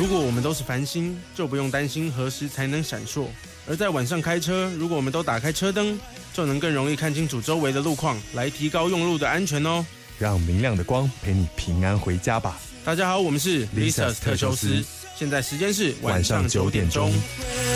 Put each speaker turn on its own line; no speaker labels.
如果我们都是繁星，就不用担心何时才能闪烁；而在晚上开车，如果我们都打开车灯，就能更容易看清楚周围的路况，来提高用路的安全哦。
让明亮的光陪你平安回家吧。
大家好，我们是 Lisas 特修斯，现在时间是晚上9点钟。